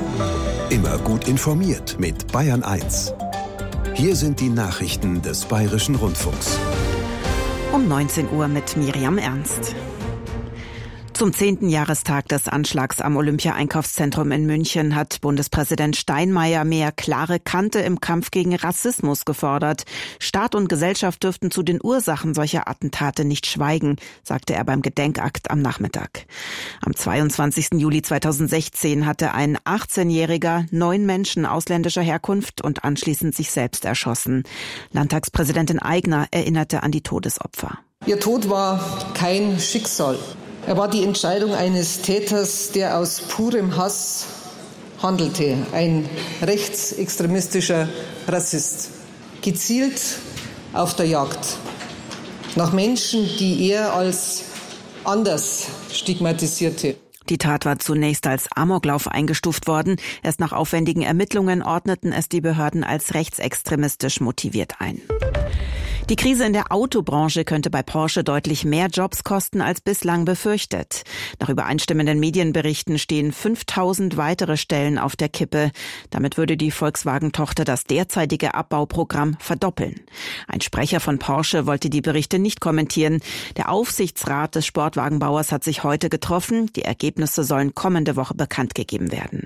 Immer gut informiert mit Bayern 1. Hier sind die Nachrichten des Bayerischen Rundfunks. Um 19 Uhr mit Miriam Ernst. Zum 10. Jahrestag des Anschlags am Olympia-Einkaufszentrum in München hat Bundespräsident Steinmeier mehr klare Kante im Kampf gegen Rassismus gefordert. Staat und Gesellschaft dürften zu den Ursachen solcher Attentate nicht schweigen, sagte er beim Gedenkakt am Nachmittag. Am 22. Juli 2016 hatte ein 18-Jähriger 9 Menschen ausländischer Herkunft und anschließend sich selbst erschossen. Landtagspräsidentin Aigner erinnerte an die Todesopfer. Ihr Tod war kein Schicksal. Er war die Entscheidung eines Täters, der aus purem Hass handelte. Ein rechtsextremistischer Rassist. Gezielt auf der Jagd nach Menschen, die er als anders stigmatisierte. Die Tat war zunächst als Amoklauf eingestuft worden. Erst nach aufwendigen Ermittlungen ordneten es die Behörden als rechtsextremistisch motiviert ein. Die Krise in der Autobranche könnte bei Porsche deutlich mehr Jobs kosten als bislang befürchtet. Nach übereinstimmenden Medienberichten stehen 5000 weitere Stellen auf der Kippe. Damit würde die Volkswagen-Tochter das derzeitige Abbauprogramm verdoppeln. Ein Sprecher von Porsche wollte die Berichte nicht kommentieren. Der Aufsichtsrat des Sportwagenbauers hat sich heute getroffen. Die Ergebnisse sollen kommende Woche bekannt gegeben werden.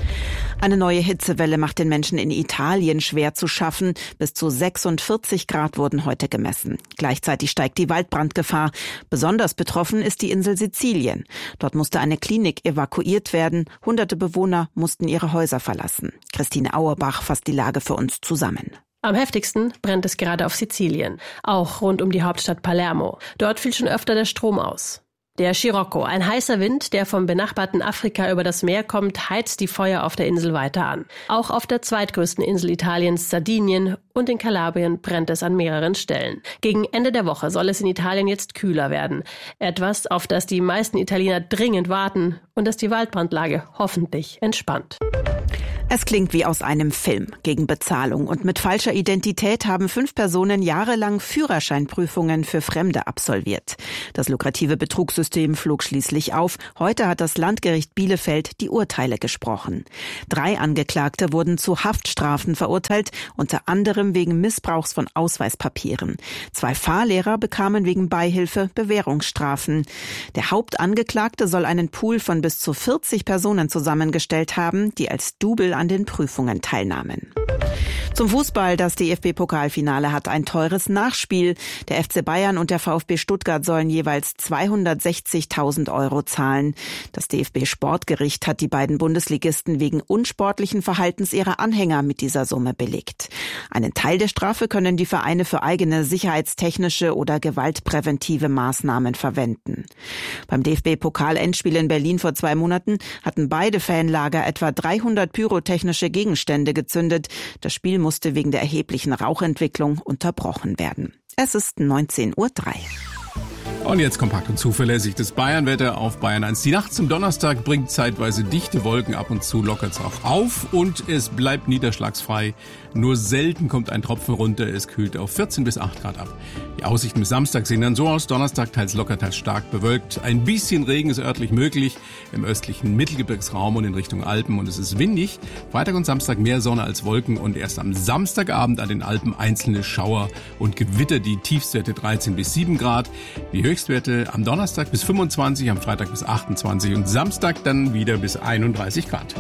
Eine neue Hitzewelle macht den Menschen in Italien schwer zu schaffen. Bis zu 46 Grad wurden heute gemessen. Gleichzeitig steigt die Waldbrandgefahr. Besonders betroffen ist die Insel Sizilien. Dort musste eine Klinik evakuiert werden. Hunderte Bewohner mussten ihre Häuser verlassen. Christine Auerbach fasst die Lage für uns zusammen. Am heftigsten brennt es gerade auf Sizilien, auch rund um die Hauptstadt Palermo. Dort fiel schon öfter der Strom aus. Der Scirocco, ein heißer Wind, der vom benachbarten Afrika über das Meer kommt, heizt die Feuer auf der Insel weiter an. Auch auf der zweitgrößten Insel Italiens, Sardinien, und in Kalabrien brennt es an mehreren Stellen. Gegen Ende der Woche soll es in Italien jetzt kühler werden. Etwas, auf das die meisten Italiener dringend warten und das die Waldbrandlage hoffentlich entspannt. Es klingt wie aus einem Film. Gegen Bezahlung und mit falscher Identität haben 5 Personen jahrelang Führerscheinprüfungen für Fremde absolviert. Das lukrative Betrugssystem flog schließlich auf. Heute hat das Landgericht Bielefeld die Urteile gesprochen. 3 Angeklagte wurden zu Haftstrafen verurteilt, unter anderem wegen Missbrauchs von Ausweispapieren. 2 Fahrlehrer bekamen wegen Beihilfe Bewährungsstrafen. Der Hauptangeklagte soll einen Pool von bis zu 40 Personen zusammengestellt haben, die als Double an den Prüfungen teilnahmen. Zum Fußball, das DFB-Pokalfinale hat ein teures Nachspiel. Der FC Bayern und der VfB Stuttgart sollen jeweils 260.000 € zahlen. Das DFB-Sportgericht hat die beiden Bundesligisten wegen unsportlichen Verhaltens ihrer Anhänger mit dieser Summe belegt. Einen Teil der Strafe können die Vereine für eigene sicherheitstechnische oder gewaltpräventive Maßnahmen verwenden. Beim DFB-Pokal-Endspiel in Berlin vor 2 Monaten hatten beide Fanlager etwa 300 pyrotechnische Gegenstände gezündet. Das Spiel musste wegen der erheblichen Rauchentwicklung unterbrochen werden. Es ist 19:03 Uhr. Und jetzt kompakt und zuverlässig das Bayernwetter auf Bayern 1. Die Nacht zum Donnerstag bringt zeitweise dichte Wolken, ab und zu lockert es auch auf und es bleibt niederschlagsfrei. Nur selten kommt ein Tropfen runter, es kühlt auf 14 bis 8 Grad ab. Die Aussichten bis Samstag sehen dann so aus: Donnerstag teils locker, teils stark bewölkt. Ein bisschen Regen ist örtlich möglich im östlichen Mittelgebirgsraum und in Richtung Alpen und es ist windig. Freitag und Samstag mehr Sonne als Wolken und erst am Samstagabend an den Alpen einzelne Schauer und Gewitter, die Tiefstwerte 13 bis 7 Grad. Die Höchstwerte am Donnerstag bis 25, am Freitag bis 28 und Samstag dann wieder bis 31 Grad.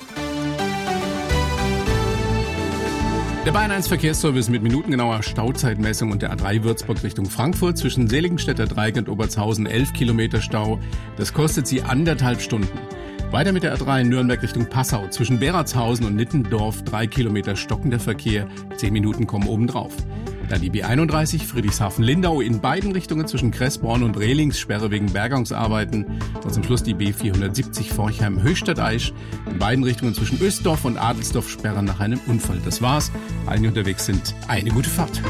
Der Bayern 1 Verkehrsservice mit minutengenauer Stauzeitmessung und der A3 Würzburg Richtung Frankfurt zwischen Seligenstädter Dreieck und Obertshausen 11 Kilometer Stau. Das kostet Sie 1,5 Stunden. Weiter mit der A3 Nürnberg Richtung Passau zwischen Beratshausen und Nittendorf 3 Kilometer stockender Verkehr. 10 Minuten kommen obendrauf. Dann die B31 Friedrichshafen-Lindau in beiden Richtungen zwischen Kressborn und Rehlings, Sperre wegen Bergungsarbeiten. Und zum Schluss die B470 Forchheim-Höchstadt-Aisch in beiden Richtungen zwischen Ösdorf und Adelsdorf, Sperre nach einem Unfall. Das war's. Allen, die unterwegs sind, eine gute Fahrt.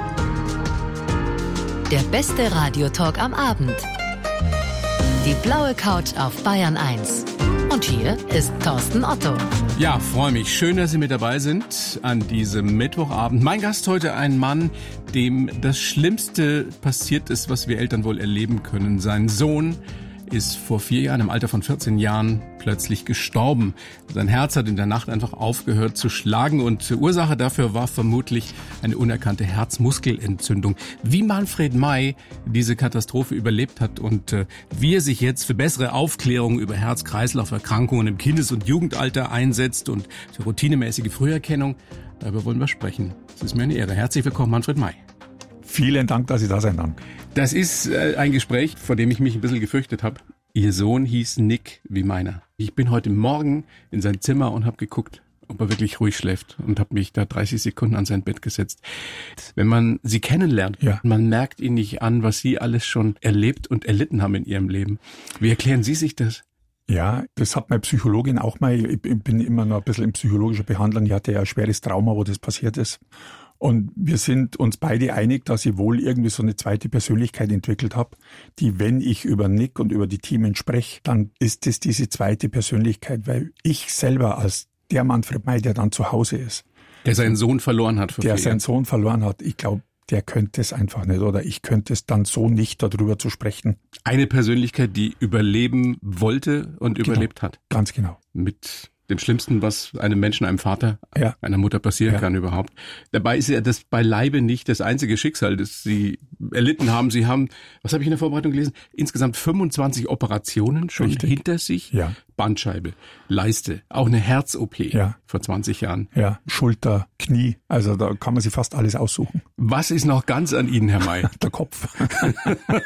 Der beste Radiotalk am Abend. Die blaue Couch auf Bayern 1. Und hier ist Thorsten Otto. Ja, freue mich. Schön, dass Sie mit dabei sind an diesem Mittwochabend. Mein Gast heute ein Mann, dem das Schlimmste passiert ist, was wir Eltern wohl erleben können. Sein Sohn ist vor 4 Jahren im Alter von 14 Jahren plötzlich gestorben. Sein Herz hat in der Nacht einfach aufgehört zu schlagen und Ursache dafür war vermutlich eine unerkannte Herzmuskelentzündung. Wie Manfred May diese Katastrophe überlebt hat und wie er sich jetzt für bessere Aufklärung über Herz-Kreislauf-Erkrankungen im Kindes- und Jugendalter einsetzt und für routinemäßige Früherkennung, darüber wollen wir sprechen. Es ist mir eine Ehre. Herzlich willkommen, Manfred May. Vielen Dank, dass ich da sein kann. Das ist ein Gespräch, vor dem ich mich ein bisschen gefürchtet habe. Ihr Sohn hieß Nick wie meiner. Ich bin heute Morgen in sein Zimmer und habe geguckt, ob er wirklich ruhig schläft und habe mich da 30 Sekunden an sein Bett gesetzt. Wenn man sie kennenlernt, man merkt ihnen nicht an, was sie alles schon erlebt und erlitten haben in ihrem Leben. Wie erklären Sie sich das? Ja, das hat meine Psychologin auch mal. Ich bin immer noch ein bisschen in psychologischer Behandlung. Ich hatte ja ein schweres Trauma, wo das passiert ist. Und wir sind uns beide einig, dass ich wohl irgendwie so eine zweite Persönlichkeit entwickelt habe, die, wenn ich über Nick und über die Themen spreche, dann ist es diese zweite Persönlichkeit, weil ich selber als der Manfred May, der dann zu Hause ist. Der seinen Sohn verloren hat. Der seinen Sohn verloren hat. Ich glaube, der könnte es einfach nicht oder ich könnte es dann so nicht, darüber zu sprechen. Eine Persönlichkeit, die überleben wollte und überlebt hat. Ganz genau. Mit dem Schlimmsten, was einem Menschen, einem Vater, einer Mutter passieren kann überhaupt. Dabei ist ja das beileibe nicht das einzige Schicksal, das Sie erlitten haben. Sie haben, was habe ich in der Vorbereitung gelesen? Insgesamt 25 Operationen schon hinter sich. Ja. Bandscheibe, Leiste, auch eine Herz-OP vor 20 Jahren. Ja, Schulter, Knie, also da kann man sich fast alles aussuchen. Was ist noch ganz an Ihnen, Herr May? Der Kopf. Der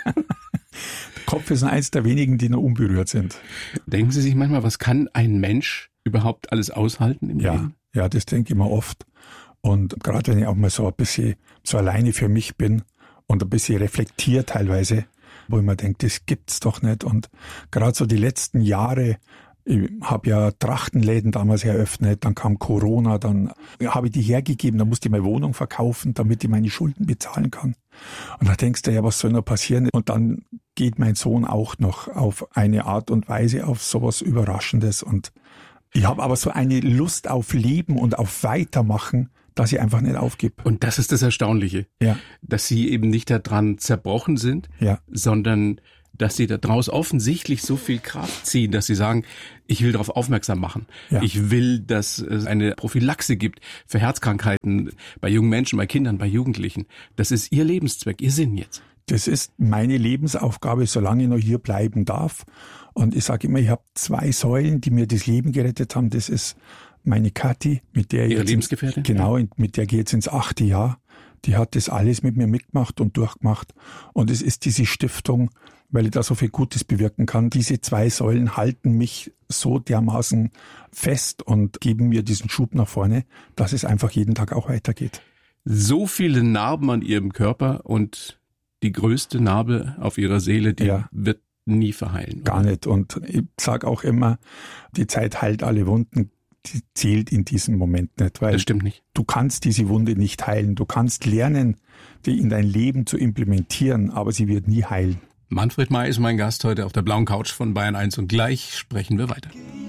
Kopf ist eins der wenigen, die noch unberührt sind. Denken Sie sich manchmal, was kann ein Mensch überhaupt alles aushalten im Leben? Ja, das denke ich mir oft. Und gerade wenn ich auch mal so ein bisschen so alleine für mich bin und ein bisschen reflektiere teilweise, wo ich mir denke, das gibt's doch nicht. Und gerade so die letzten Jahre, ich habe ja Trachtenläden damals eröffnet, dann kam Corona, dann habe ich die hergegeben, dann musste ich meine Wohnung verkaufen, damit ich meine Schulden bezahlen kann. Und da denkst du, ja, was soll noch passieren? Und dann geht mein Sohn auch noch auf eine Art und Weise auf sowas Überraschendes. Und ich habe aber so eine Lust auf Leben und auf Weitermachen, dass ich einfach nicht aufgebe. Und das ist das Erstaunliche, dass Sie eben nicht daran zerbrochen sind, sondern dass Sie daraus offensichtlich so viel Kraft ziehen, dass Sie sagen, ich will darauf aufmerksam machen. Ja. Ich will, dass es eine Prophylaxe gibt für Herzkrankheiten bei jungen Menschen, bei Kindern, bei Jugendlichen. Das ist Ihr Lebenszweck, Ihr Sinn jetzt. Das ist meine Lebensaufgabe, solange ich noch hier bleiben darf. Und ich sage immer, ich habe 2 Säulen, die mir das Leben gerettet haben. Das ist meine Kathi, mit der Ihre Lebensgefährtin? Genau, mit der gehe ich jetzt ins 8. Jahr. Die hat das alles mit mir mitgemacht und durchgemacht. Und es ist diese Stiftung, weil ich da so viel Gutes bewirken kann. Diese 2 Säulen halten mich so dermaßen fest und geben mir diesen Schub nach vorne, dass es einfach jeden Tag auch weitergeht. So viele Narben an Ihrem Körper und die größte Narbe auf Ihrer Seele, die wird nie verheilen. Gar nicht. Und ich sage auch immer, die Zeit heilt alle Wunden, die zählt in diesem Moment nicht. Weil das stimmt nicht. Du kannst diese Wunde nicht heilen. Du kannst lernen, die in dein Leben zu implementieren, aber sie wird nie heilen. Manfred May ist mein Gast heute auf der blauen Couch von Bayern 1 und gleich sprechen wir weiter.